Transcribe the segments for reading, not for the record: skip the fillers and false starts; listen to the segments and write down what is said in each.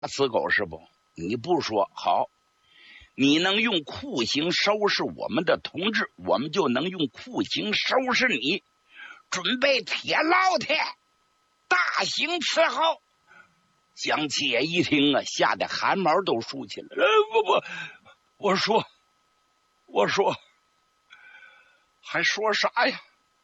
死狗是不？你不说好，你能用酷刑收拾我们的同志，我们就能用酷刑收拾你。准备铁烙铁，大刑伺候。江七爷一听啊，吓得汗毛都竖起来了。我说，还说啥呀？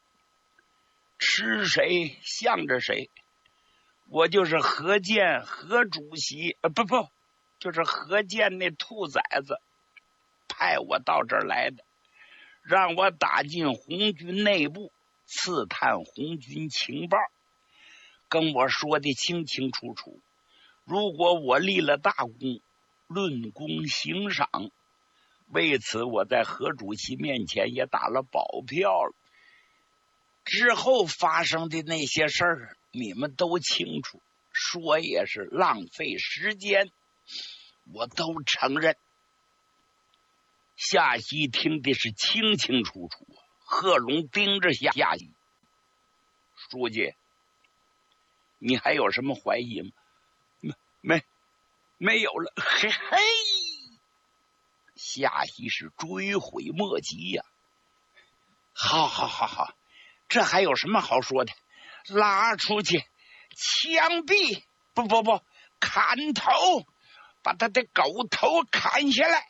吃谁向着谁。我就是何健何主席，就是何健那兔崽子派我到这儿来的，让我打进红军内部刺探红军情报，跟我说的清清楚楚。如果我立了大功，论功行赏。为此我在何主席面前也打了保票了。之后发生的那些事儿你们都清楚，说也是浪费时间，我都承认。夏曦听的是清清楚楚，贺龙盯着夏曦，书记，你还有什么怀疑吗？没有了。嘿嘿，夏曦是追悔莫及呀。好，这还有什么好说的？拉出去，枪毙！不，砍头，把他的狗头砍下来！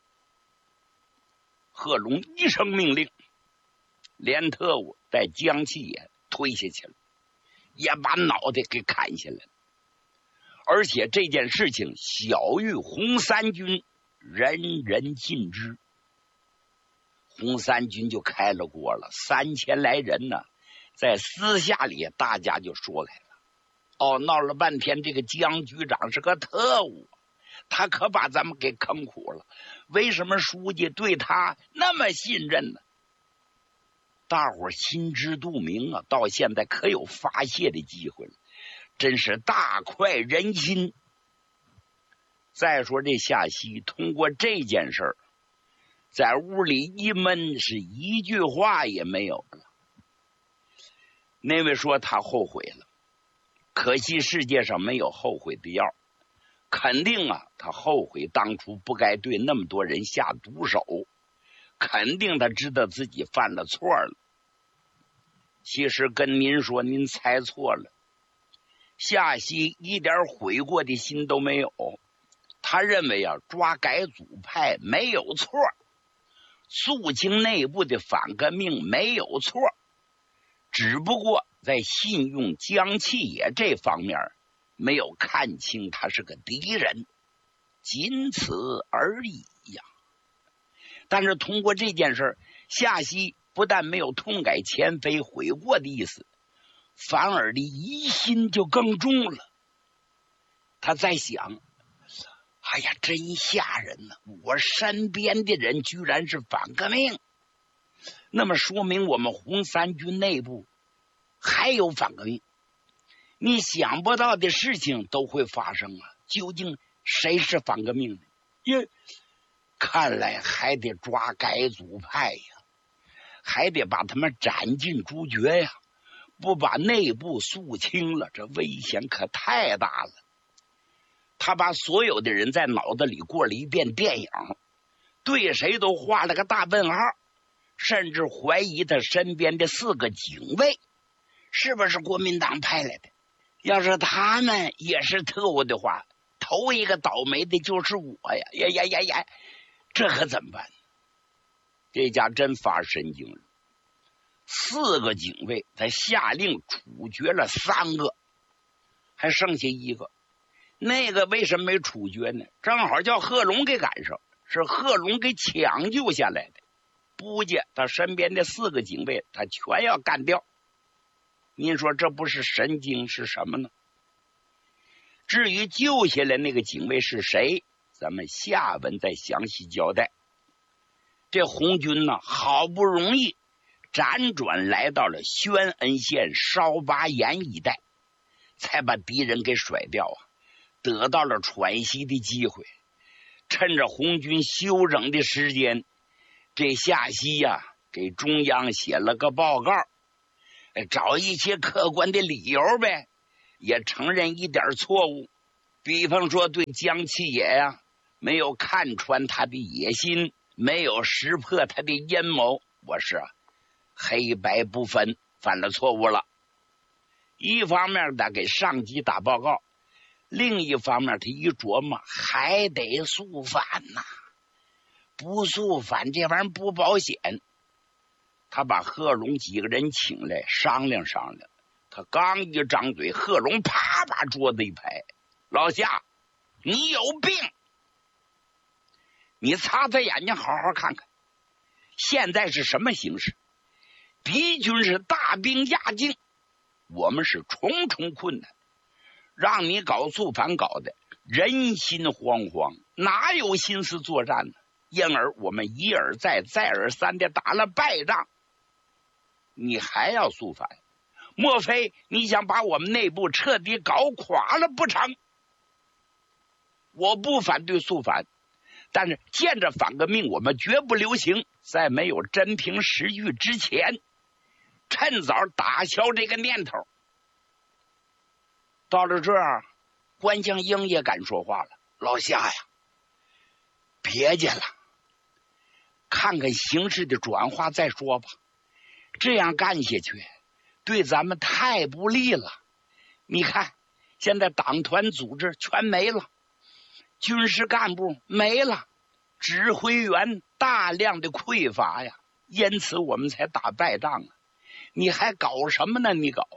贺龙一声命令，连特务带江七也推下去了，也把脑袋给砍下来了。而且这件事情小于红三军，人人尽知。红三军就开了锅了，3000来人呢，在私下里大家就说开了。闹了半天，这个江局长是个特务，他可把咱们给坑苦了。为什么书记对他那么信任呢？大伙心知肚明啊，到现在可有发泄的机会了，真是大快人心。再说这夏曦通过这件事儿，在屋里一闷，是一句话也没有了。那位说他后悔了，可惜世界上没有后悔的药。肯定啊，他后悔当初不该对那么多人下毒手，肯定他知道自己犯了错了。其实跟您说，您猜错了。夏曦一点悔过的心都没有，他认为啊，抓改组派没有错，肃清内部的反革命没有错，只不过在信用江七野这方面没有看清他是个敌人，仅此而已呀。但是通过这件事，夏曦不但没有痛改前非悔过的意思，反而的疑心就更重了。他在想，哎呀，真吓人呢！我身边的人居然是反革命，那么说明我们红三军内部还有反革命。你想不到的事情都会发生啊！究竟谁是反革命呢？看来还得抓改组派呀，还得把他们斩尽诛绝呀！不把内部肃清了，这危险可太大了。他把所有的人在脑子里过了一遍电影，对谁都画了个大问号，甚至怀疑他身边的4个警卫是不是国民党派来的。要是他们也是特务的话，头一个倒霉的就是我呀！这可怎么办？这家真发神经了。4个警卫他下令处决了3个，还剩下1个。那个为什么没处决呢？正好叫贺龙给赶上，是贺龙给抢救下来的。不介他身边的4个警卫他全要干掉。您说这不是神经是什么呢？至于救下来那个警卫是谁，咱们下文再详细交代。这红军呢，好不容易辗转来到了宣恩县烧巴岩一带，才把敌人给甩掉啊，得到了喘息的机会。趁着红军休整的时间，这夏曦呀，给中央写了个报告，找一些客观的理由呗，也承认一点错误。 比方说对江七爷呀，没有看穿他的野心，没有识破他的阴谋，我是黑白不分，犯了错误了。一方面他给上级打报告，另一方面他一琢磨，还得肃反呐，不肃反这玩意儿不保险。他把贺龙几个人请来商量商量，他刚一张嘴，贺龙啪把桌子一拍，老夏，你有病，你擦擦眼睛好好看看，现在是什么形势？敌军是大兵压境，我们是重重困难，让你搞肃反搞的人心惶惶，哪有心思作战呢？因而我们一而再再而三的打了败仗，你还要肃反？莫非你想把我们内部彻底搞垮了不成？我不反对肃反，但是见着反革命我们绝不留情，在没有真凭实据之前，趁早打消这个念头。到了这儿，关将英也敢说话了，老夏呀，别介了，看看形势的转化再说吧，这样干下去对咱们太不利了。你看现在党团组织全没了，军事干部没了，指挥员大量的匮乏呀，因此我们才打败仗啊！你还搞什么呢？你搞！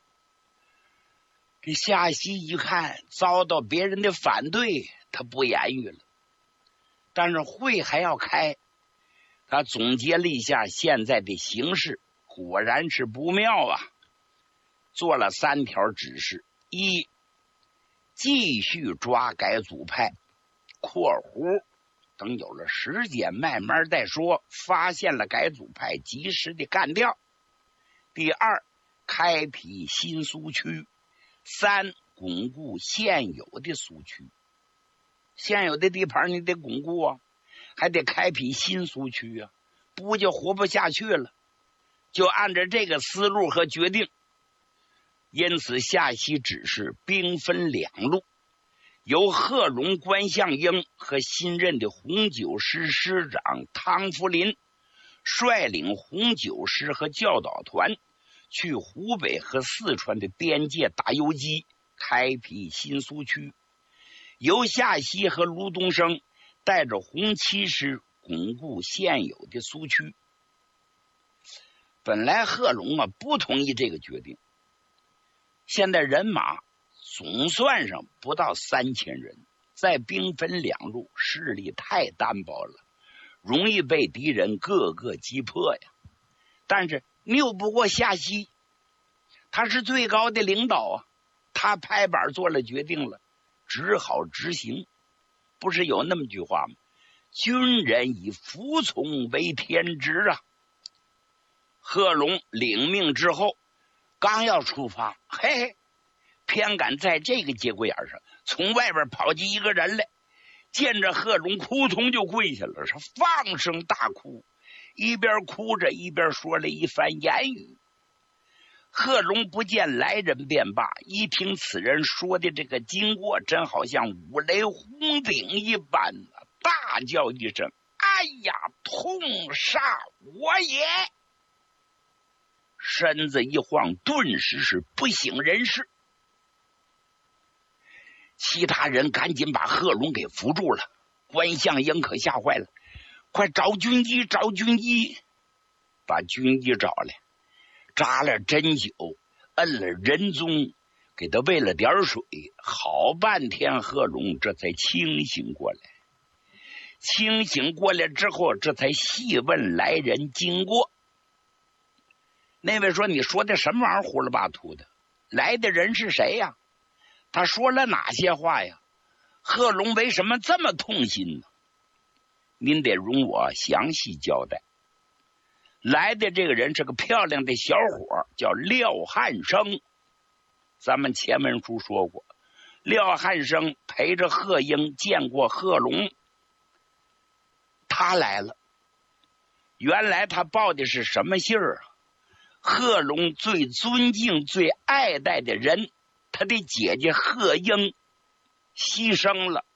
这夏曦一看遭到别人的反对，他不言语了。但是会还要开，他总结了一下现在的形势，果然是不妙啊！做了3条指示：一，继续抓改组派（括弧等有了时间慢慢再说，发现了改组派及时的干掉）；第二，开辟新苏区；三，巩固现有的苏区。现有的地盘你得巩固啊，还得开辟新苏区啊，不就活不下去了。就按照这个思路和决定，因此夏曦指示兵分2路，由贺龙、关向英和新任的红九师师长汤福林率领红九师和教导团去湖北和四川的边界打游击，开辟新苏区；由夏曦和卢东升带着红七师巩固现有的苏区。本来贺龙不同意这个决定，现在人马总算上不到3000人，再兵分2路，势力太单薄了，容易被敌人各个击破呀。但是拗不过夏曦，他是最高的领导啊，他拍板做了决定了，只好执行。不是有那么句话吗？军人以服从为天职啊。贺龙领命之后，刚要出发，嘿嘿，偏赶在这个节骨眼上，从外边跑进一个人来，见着贺龙扑通就跪下了，是放声大哭，一边哭着一边说了一番言语。贺龙不见来人便罢，一听此人说的这个经过，真好像五雷轰顶一般，大叫一声：“哎呀，痛杀我也！”身子一晃，顿时是不省人事。其他人赶紧把贺龙给扶住了，关向英可吓坏了，快找军医，找军医！把军医找来，扎了针灸，摁了人中，给他喂了点水，好半天贺龙这才清醒过来。清醒过来之后，这才细问来人经过。那位说：“你说的什么玩意儿，胡了八涂的？来的人是谁呀？他说了哪些话呀？贺龙为什么这么痛心呢？您得容我详细交代。来的这个人是个漂亮的小伙，叫廖汉生。咱们前文书说过，廖汉生陪着贺英见过贺龙，他来了。原来他报的是什么信儿啊？贺龙最尊敬最爱戴的人，他的姐姐贺英牺牲了